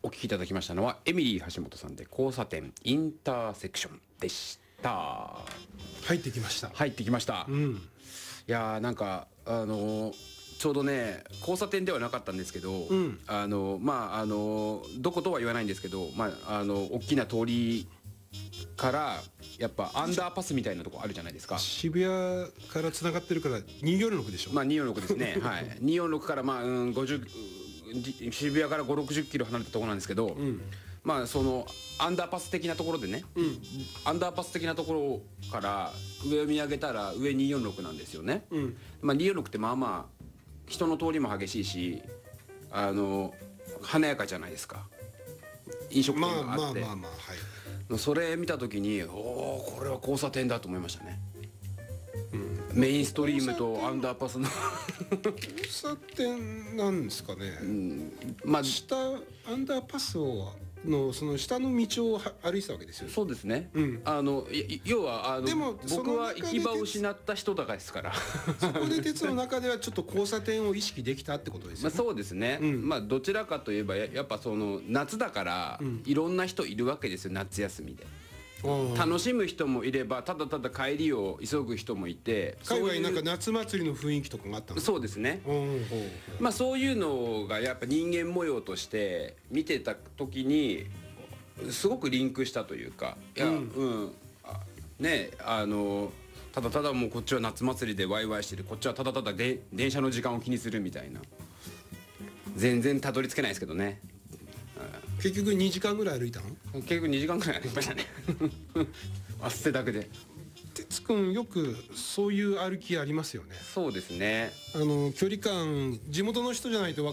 お聞きいただきましたのはエミリー橋本さんで交差点インターセクションでした。 入ってきました。 入ってきました、いやーなんかちょうどね交差点ではなかったんですけど、どことは言わないんですけど、大きな通りからやっぱアンダーパスみたいなとこあるじゃないですか。 渋谷からつながってるから246でしょ。 246ですねはい246から渋谷から5、60キロ離れたところなんですけど、そのアンダーパス的なところでね、アンダーパス的なところから上を見上げたら上246なんですよね。246って人の通りも激しいし華やかじゃないですか。飲食店があって、それ見た時にこれは交差点だと思いましたね。メインストリームとアンダーパスの交差点なんですかね。下アンダーパスのその下の道を歩いてたわけですよ。 そうですね。要はでも僕は行き場を失った人だからですからそこで鉄の中ではちょっと交差点を意識できたってことですよね。 そうですね。どちらかといえばやっぱその夏だから、いろんな人いるわけですよ。夏休みで楽しむ人もいればただただ帰りを急ぐ人もいて、 海外なんか夏祭りの雰囲気とかがあったの。 そうですね。そういうのがやっぱ人間模様として見てた時にすごくリンクしたというか、ただただもうこっちは夏祭りでワイワイしてる、こっちはただただ電車の時間を気にするみたいな。全然たどり着けないですけどね。 結局2時間ぐらい歩いたの？ 結局2時間ぐらい歩きましたね汗だくで。 哲くんよくそういう歩きありますよね。 そうですね。 距離感地元の人じゃないと